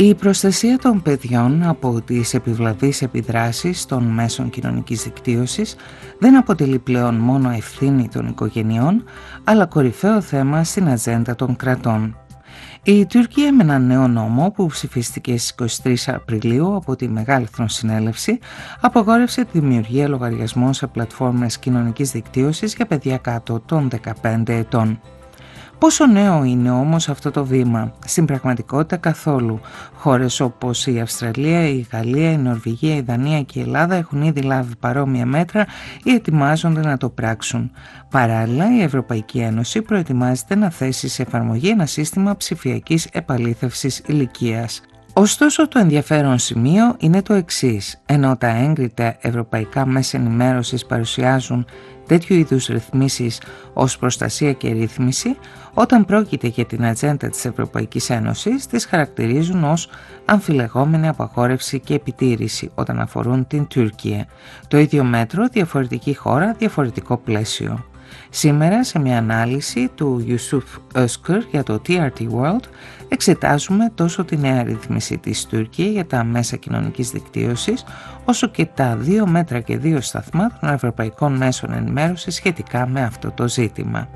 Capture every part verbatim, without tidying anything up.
Η προστασία των παιδιών από τις επιβλαβείς επιδράσεις των μέσων κοινωνικής δικτύωσης δεν αποτελεί πλέον μόνο ευθύνη των οικογενειών, αλλά κορυφαίο θέμα στην ατζέντα των κρατών. Η Τουρκία με ένα νέο νόμο που ψηφίστηκε στις είκοσι τρεις Απριλίου από τη Μεγάλη Εθνοσυνέλευση απαγόρευσε τη δημιουργία λογαριασμών σε πλατφόρμες κοινωνικής δικτύωσης για παιδιά κάτω των δεκαπέντε ετών. Πόσο νέο είναι όμως αυτό το βήμα? Στην πραγματικότητα καθόλου. Χώρες όπως η Αυστραλία, η Γαλλία, η Νορβηγία, η Δανία και η Ελλάδα έχουν ήδη λάβει παρόμοια μέτρα ή ετοιμάζονται να το πράξουν. Παράλληλα, η Ευρωπαϊκή Ένωση προετοιμάζεται να θέσει σε εφαρμογή ένα σύστημα ψηφιακής επαλήθευσης ηλικίας. Ωστόσο, το ενδιαφέρον σημείο είναι το εξής. Ενώ τα έγκριτα ευρωπαϊκά μέσα ενημέρωσης παρουσιάζουν τέτοιου είδους ρυθμίσεις ως προστασία και ρύθμιση, όταν πρόκειται για την ατζέντα της Ευρωπαϊκής Ένωσης, τις χαρακτηρίζουν ως αμφιλεγόμενη απαγόρευση και επιτήρηση όταν αφορούν την Τουρκία. Το ίδιο μέτρο, διαφορετική χώρα, διαφορετικό πλαίσιο. Σήμερα, σε μια ανάλυση του Yusuf Özkır για το τι αρ τι World, εξετάζουμε τόσο τη νέα ρύθμιση της Τουρκία για τα μέσα κοινωνικής δικτύωσης, όσο και τα δύο μέτρα και δύο σταθμά των ευρωπαϊκών μέσων ενημέρωσης σχετικά με αυτό το ζήτημα.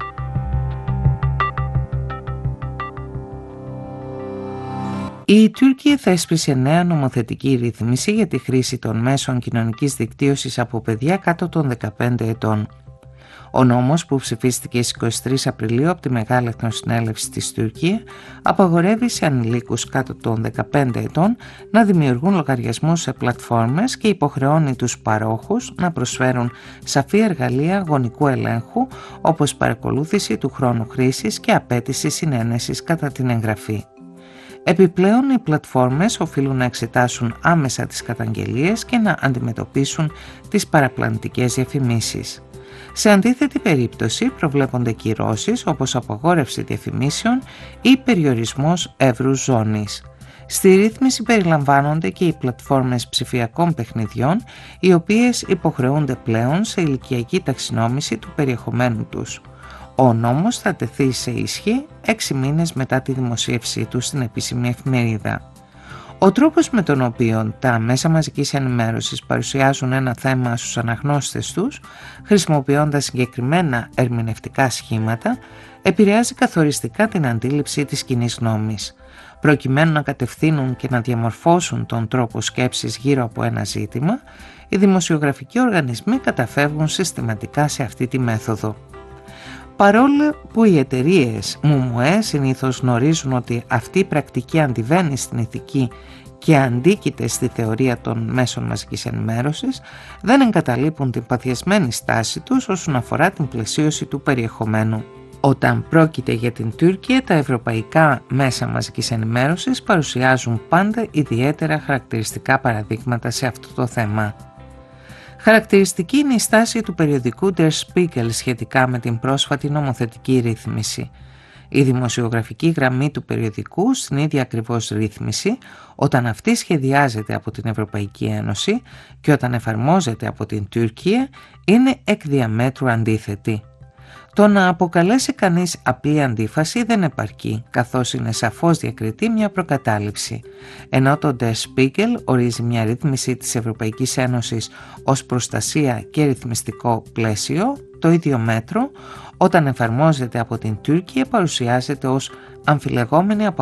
Η Τουρκία θέσπισε νέα νομοθετική ρύθμιση για τη χρήση των μέσων κοινωνικής δικτύωσης από παιδιά κάτω των δεκαπέντε ετών. Ο νόμος που ψηφίστηκε στις είκοσι τρεις Απριλίου από τη Μεγάλη Εθνοσυνέλευση της Τουρκία απαγορεύει σε ανηλίκους κάτω των δεκαπέντε ετών να δημιουργούν λογαριασμούς σε πλατφόρμες και υποχρεώνει τους παρόχους να προσφέρουν σαφή εργαλεία γονικού ελέγχου, όπως παρακολούθηση του χρόνου χρήσης και απέτηση συνένεσης κατά την εγγραφή. Επιπλέον, οι πλατφόρμες οφείλουν να εξετάσουν άμεσα τις καταγγελίες και να αντιμετωπίσουν τις παραπλανητικές διαφημίσεις. Σε αντίθετη περίπτωση προβλέπονται κυρώσεις όπως απαγόρευση διαφημίσεων ή περιορισμός εύρους ζώνης. Στη ρύθμιση περιλαμβάνονται και οι πλατφόρμες ψηφιακών παιχνιδιών, οι οποίες υποχρεούνται πλέον σε ηλικιακή ταξινόμηση του περιεχομένου τους. Ο νόμος θα τεθεί σε ισχύ έξι μήνες μετά τη δημοσίευσή του στην επίσημη εφημερίδα. Ο τρόπος με τον οποίο τα μέσα μαζικής ενημέρωσης παρουσιάζουν ένα θέμα στους αναγνώστες τους, χρησιμοποιώντας συγκεκριμένα ερμηνευτικά σχήματα, επηρεάζει καθοριστικά την αντίληψη της κοινής γνώμης. Προκειμένου να κατευθύνουν και να διαμορφώσουν τον τρόπο σκέψης γύρω από ένα ζήτημα, οι δημοσιογραφικοί οργανισμοί καταφεύγουν συστηματικά σε αυτή τη μέθοδο. Παρόλο που οι εταιρείες ΜΜΕ συνήθως γνωρίζουν ότι αυτή η πρακτική αντιβαίνει στην ηθική και αντίκειται στη θεωρία των μέσων μαζικής ενημέρωσης, δεν εγκαταλείπουν την παθιασμένη στάση τους όσον αφορά την πλαισίωση του περιεχομένου. Όταν πρόκειται για την Τουρκία, τα ευρωπαϊκά μέσα μαζικής ενημέρωσης παρουσιάζουν πάντα ιδιαίτερα χαρακτηριστικά παραδείγματα σε αυτό το θέμα. Χαρακτηριστική είναι η στάση του περιοδικού Der Spiegel σχετικά με την πρόσφατη νομοθετική ρύθμιση. Η δημοσιογραφική γραμμή του περιοδικού στην ίδια ακριβώς ρύθμιση, όταν αυτή σχεδιάζεται από την Ευρωπαϊκή Ένωση και όταν εφαρμόζεται από την Τουρκία, είναι εκ διαμέτρου αντίθετη. Το να αποκαλέσει κανείς απλή αντίφαση δεν επαρκεί, καθώς είναι σαφώς διακριτή μια προκατάληψη. Ενώ το Der Spiegel ορίζει μια ρύθμιση της Ευρωπαϊκής Ένωσης ως προστασία και ρυθμιστικό πλαίσιο, το ίδιο μέτρο, όταν εφαρμόζεται από την Τουρκία, παρουσιάζεται ως αμφιλεγόμενη από